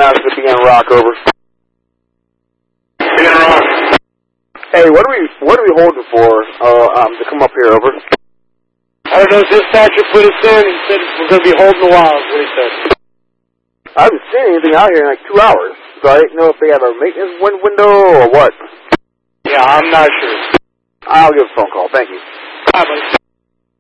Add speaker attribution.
Speaker 1: Master began rock, over.
Speaker 2: Began rock.
Speaker 1: Hey, what are we holding for, to come up here, over?
Speaker 2: I don't know, dispatcher put us in and said we're going to be holding a while, is what he said.
Speaker 1: I haven't seen anything out here in like 2 hours, so I didn't know if they have a maintenance window or what.
Speaker 2: Yeah, I'm not sure.
Speaker 1: I'll give a phone call, thank you.
Speaker 2: Bye, buddy.